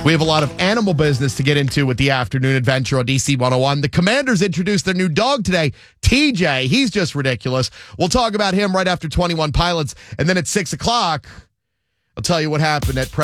We have a lot of animal business to get into with the afternoon adventure on DC 101. The Commanders introduced their new dog today, TJ. He's just ridiculous. We'll talk about him right after 21 Pilots. And then at 6 o'clock, I'll tell you what happened at